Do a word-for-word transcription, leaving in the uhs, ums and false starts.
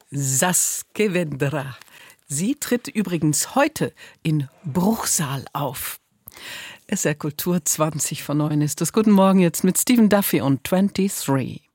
Saskia Vendra. Sie tritt übrigens heute in Bruchsal auf. S R Kultur zwanzig vor neun ist das. Guten Morgen jetzt mit Stephen Duffy und dreiundzwanzig.